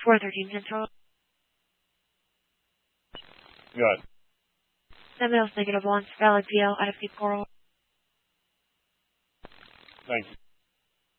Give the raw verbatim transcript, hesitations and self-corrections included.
four thirteen Central. Good. Seven else negative one, valid P L out of Cape Coral. Thank you.